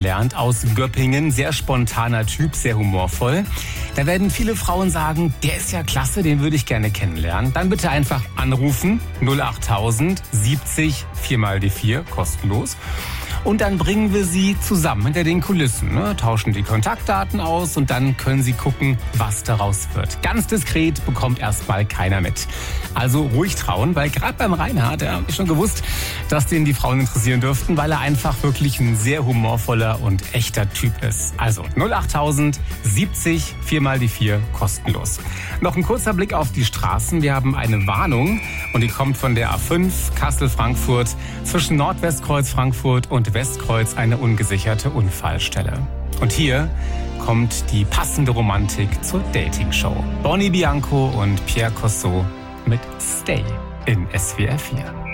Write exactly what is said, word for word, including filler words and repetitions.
kennengelernt aus Göppingen. Sehr spontaner Typ, sehr humorvoll. Da werden viele Frauen sagen, der ist ja klasse, den würde ich gerne kennenlernen. Dann bitte einfach anrufen, null achttausend siebzig vier mal die vier, kostenlos. Und dann bringen wir sie zusammen hinter den Kulissen, ne? Tauschen die Kontaktdaten aus und dann können sie gucken, was daraus wird. Ganz diskret, bekommt erstmal keiner mit. Also ruhig trauen, weil gerade beim Reinhard, ja, hab ich schon gewusst, dass den die Frauen interessieren dürften, weil er einfach wirklich ein sehr humorvoller und echter Typ ist. Also null achttausend siebzig vier mal die vier, kostenlos. Noch ein kurzer Blick auf die Straßen. Wir haben eine Warnung und die kommt von der A fünf Kassel-Frankfurt. Zwischen Nordwestkreuz Frankfurt und Westkreuz eine ungesicherte Unfallstelle. Und hier kommt die passende Romantik zur Dating-Show. Bonnie Bianco und Pierre Cosso mit Stay in S W R vier.